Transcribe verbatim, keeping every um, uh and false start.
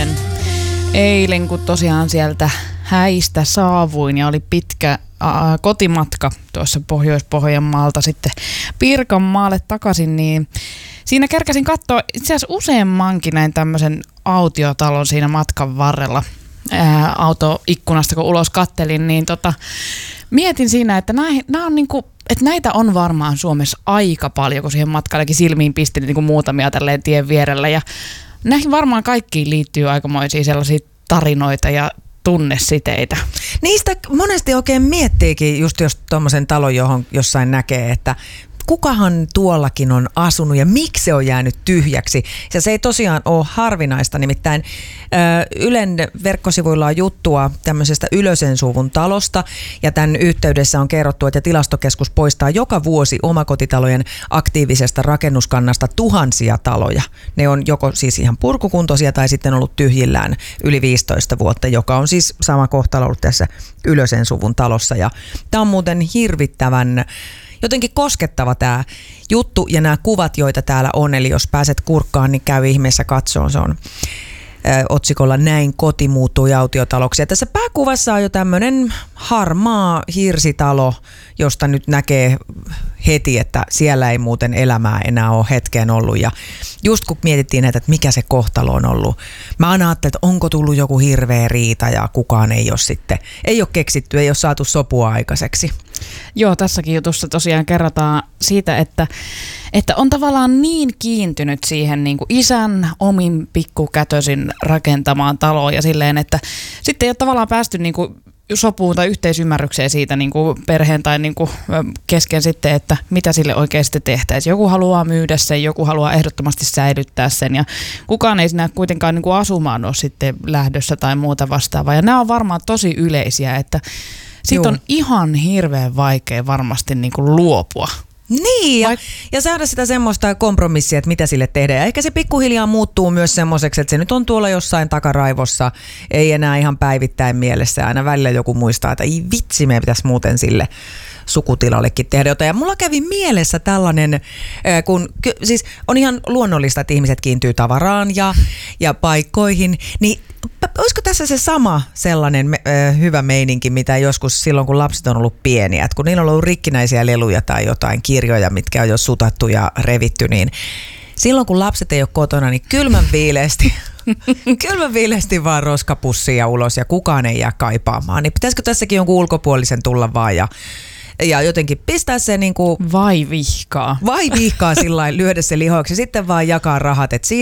eilen, eilen, kun tosiaan sieltä häistä saavuin ja oli pitkä ää, kotimatka tuossa Pohjois-Pohjanmaalta sitten Pirkanmaalle takaisin, niin siinä kerkäsin katsoa itse asiassa useammankin näin tämmöisen autiotalon siinä matkan varrella ää, autoikkunasta, kun ulos kattelin, niin tota, mietin siinä, että, näin, nää on niinku, että näitä on varmaan Suomessa aika paljon, kun siihen matkallekin silmiin pistin niinku muutamia tälleen tien vierellä. Ja näihin varmaan kaikkiin liittyy aikamoisia sellaisia tarinoita ja tunnesiteitä. Niistä monesti oikein miettiikin, just jos tuommoisen talon johon jossain näkee, että kukahan tuollakin on asunut ja miksi se on jäänyt tyhjäksi. Ja se ei tosiaan ole harvinaista, nimittäin Ylen verkkosivuilla on juttua tämmöisestä Ylösen suvun talosta, ja tämän yhteydessä on kerrottu, että Tilastokeskus poistaa joka vuosi omakotitalojen aktiivisesta rakennuskannasta tuhansia taloja. Ne on joko siis ihan purkukuntoisia tai sitten ollut tyhjillään yli viisitoista vuotta, joka on siis sama kohtalo ollut tässä Ylösen suvun talossa. Ja tämä on muuten hirvittävän jotenkin koskettava tämä juttu ja nämä kuvat, joita täällä on. Eli jos pääset kurkkaan, niin käy ihmeessä katsoon. Se on ö, otsikolla Näin koti muuttui autiotaloksi. Ja tässä pääkuvassa on jo tämmöinen harmaa hirsitalo, josta nyt näkee heti, että siellä ei muuten elämää enää ole hetkeen ollut. Ja just kun mietittiin näitä, että mikä se kohtalo on ollut, mä aina ajattelin, että onko tullut joku hirveä riita ja kukaan ei ole sitten, ei ole keksitty, ei ole saatu sopua aikaiseksi. Joo, tässäkin jutussa tosiaan kerrotaan siitä, että, että on tavallaan niin kiintynyt siihen niin kuin isän omin pikkukätösin rakentamaan taloon ja silleen, että sitten ei ole tavallaan päästy niin kuin sopuun tai yhteisymmärrykseen siitä niin kuin perheen tai niin kuin kesken sitten, että mitä sille oikeasti tehtäisiin. Joku haluaa myydä sen, joku haluaa ehdottomasti säilyttää sen ja kukaan ei sinä kuitenkaan niin kuin asumaan ole sitten lähdössä tai muuta vastaavaa. Ja nämä on varmaan tosi yleisiä, että siitä on ihan hirveän vaikea varmasti niin kuin luopua. Niin, ja, ja saada sitä semmoista kompromissia, että mitä sille tehdään. Ja ehkä se pikkuhiljaa muuttuu myös semmoiseksi, että se nyt on tuolla jossain takaraivossa, ei enää ihan päivittäin mielessä. Aina välillä joku muistaa, että ei vitsi, meidän pitäisi muuten sille sukutilallekin tehdä jotain. Ja mulla kävi mielessä tällainen, kun siis on ihan luonnollista, että ihmiset kiintyy tavaraan ja, ja paikkoihin, niin olisiko tässä se sama sellainen äh, hyvä meininki, mitä joskus silloin, kun lapset on ollut pieniä, että kun niillä on ollut rikkinäisiä leluja tai jotain kirjoja, mitkä on jo sutattu ja revitty, niin silloin, kun lapset ei ole kotona, niin kylmän viileästi, kylmän viileästi vaan roskapussia ulos ja kukaan ei jää kaipaamaan. Niin pitäisikö tässäkin jonkun ulkopuolisen tulla vaan ja Ja jotenkin pistää se niinku vai vihkaa. Vai vihkaa sillain, lyödä se lihoiksi ja sitten vaan jakaa rahat, että